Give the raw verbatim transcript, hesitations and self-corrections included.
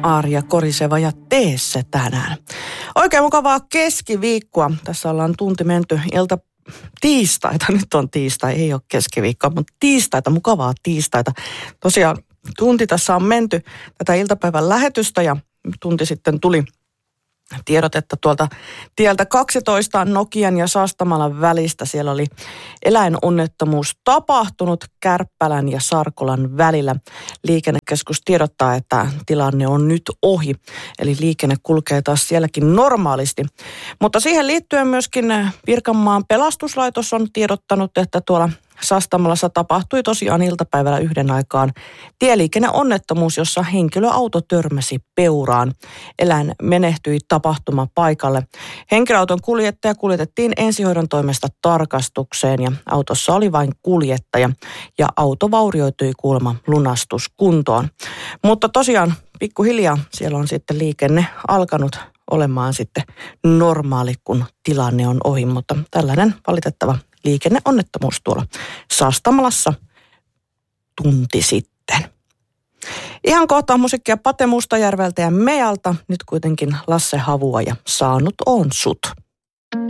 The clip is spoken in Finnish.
Arja Koriseva ja Tee se tänään. Oikein mukavaa keskiviikkoa. Tässä ollaan tunti menty ilta tiistaita. Nyt on tiistai, ei ole keskiviikkoa, mutta tiistaita, mukavaa tiistaita. Tosiaan tunti tässä on menty tätä iltapäivän lähetystä ja tunti sitten tuli tiedotetta tuolta tieltä kaksitoista Nokian ja Sastamalan välistä. Siellä oli eläinonnettomuus tapahtunut Kärppälän ja Sarkolan välillä. Liikennekeskus tiedottaa, että tilanne on nyt ohi. Eli liikenne kulkee taas sielläkin normaalisti. Mutta siihen liittyen myöskin Pirkanmaan pelastuslaitos on tiedottanut, että tuolla Sastamalassa tapahtui tosiaan iltapäivällä yhden aikaan tieliikenneonnettomuus, jossa henkilöauto törmäsi peuraan. Eläin menehtyi tapahtumapaikalle. Henkilöauton kuljettaja kuljetettiin ensihoidon toimesta tarkastukseen ja autossa oli vain kuljettaja ja auto vaurioitui kuulemma lunastuskuntoon. Mutta tosiaan pikkuhiljaa siellä on sitten liikenne alkanut olemaan sitten normaali, kun tilanne on ohi, mutta tällainen valitettava liikenneonnettomuus tuolla Sastamalassa tunti sitten. Ihan kohta musiikkia Pate Mustajärveltä ja Mealta. Nyt kuitenkin Lasse Havua ja Saanut on sut.